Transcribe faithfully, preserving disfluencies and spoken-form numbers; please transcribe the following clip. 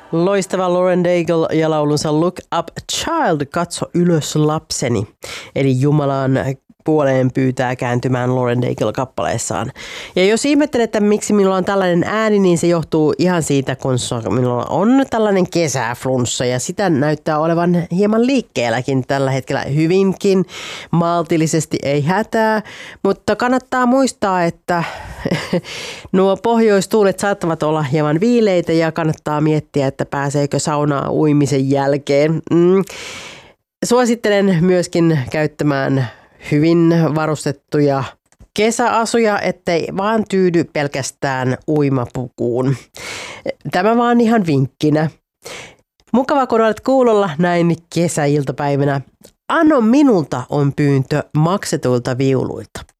Loistava Lauren Daigle ja laulunsa Look Up Child, katso ylös lapseni. Eli Jumalan puoleen pyytää kääntymään Lauren Daigle-kappaleessaan. Ja jos ihmettelen, että miksi minulla on tällainen ääni, niin se johtuu ihan siitä, kun minulla on tällainen kesäflunssa ja sitä näyttää olevan hieman liikkeelläkin tällä hetkellä hyvinkin maltillisesti, ei hätää, mutta kannattaa muistaa, että nuo pohjoistuulet saattavat olla hieman viileitä ja kannattaa miettiä, että pääseekö saunaa uimisen jälkeen. Mm. Suosittelen myöskin käyttämään hyvin varustettuja kesäasuja, ettei vaan tyydy pelkästään uimapukuun. Tämä vaan ihan vinkkinä. Mukava, kun olet kuulolla näin kesäiltapäivänä. Anno minulta on pyyntö maksetuilta viuluilta.